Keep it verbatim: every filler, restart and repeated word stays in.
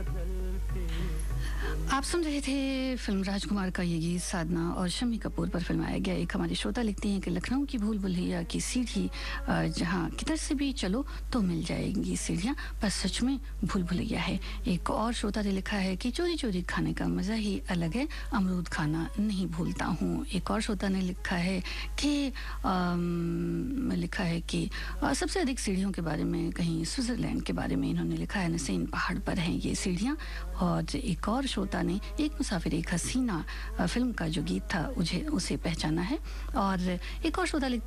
आप सुन रहे थे फिल्म राजकुमार का ये गीत साधना और शम्मी कपूर पर फिल्माया गया। एक हमारी श्रोता लिखती हैं कि लखनऊ की भूल भुलैया की सीढ़ी जहाँ किधर से भी चलो तो मिल जाएंगी सीढ़ियाँ, पर सच में भूल भुलैया है। एक और श्रोता ने लिखा है कि चोरी चोरी खाने का मज़ा ही अलग है, अमरूद खाना नहीं भूलता हूँ। एक और श्रोता ने लिखा है कि लिखा है कि आ, सबसे अधिक सीढ़ियों के बारे में कहीं स्विट्ज़रलैंड के बारे में इन्होंने लिखा है, नसीन पहाड़ पर हैं ये सीढ़ियाँ। और एक और श्रोता ने एक मुसाफिर एक हसीना फिल्म का जो गीत था उसे उसे पहचाना है। और एक और श्रोता लिखती